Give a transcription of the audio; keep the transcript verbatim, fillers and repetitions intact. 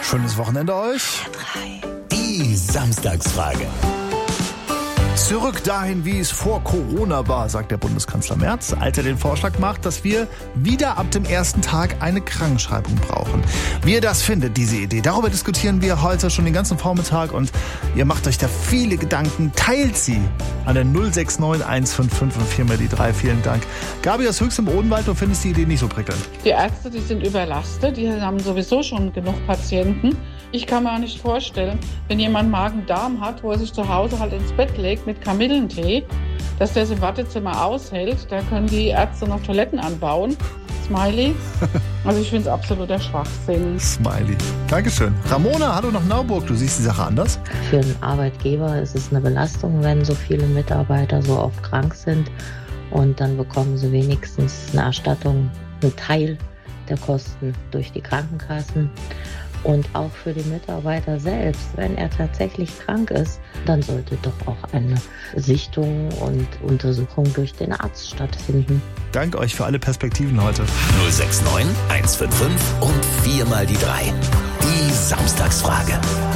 Schönes Wochenende euch. Die Samstagsfrage. Zurück dahin, wie es vor Corona war, sagt der Bundeskanzler Merz, als er den Vorschlag macht, dass wir wieder ab dem ersten Tag eine Krankenschreibung brauchen. Wie ihr das findet, diese Idee, darüber diskutieren wir heute schon den ganzen Vormittag und ihr macht euch da viele Gedanken. Teilt sie an der null sechs neun eins fünf fünf und vier mal die drei. Vielen Dank. Gabi aus Höchst im Odenwald, du findest die Idee nicht so prickelnd. Die Ärzte, die sind überlastet, die haben sowieso schon genug Patienten. Ich kann mir auch nicht vorstellen, wenn jemand Magen-Darm hat, wo er sich zu Hause halt ins Bett legt mit Kamillentee, dass der es im Wartezimmer aushält. Da können die Ärzte noch Toiletten anbauen. Smiley. Also ich finde es absoluter Schwachsinn. Smiley. Dankeschön. Ramona, hallo nach Nauburg. Du siehst die Sache anders? Für einen Arbeitgeber ist es eine Belastung, wenn so viele Mitarbeiter so oft krank sind. Und dann bekommen sie wenigstens eine Erstattung, einen Teil der Kosten durch die Krankenkassen. Und auch für den Mitarbeiter selbst, wenn er tatsächlich krank ist, dann sollte doch auch eine Sichtung und Untersuchung durch den Arzt stattfinden. Danke euch für alle Perspektiven heute. null sechs neun eins fünf fünf und vier mal die drei. Die Samstagsfrage.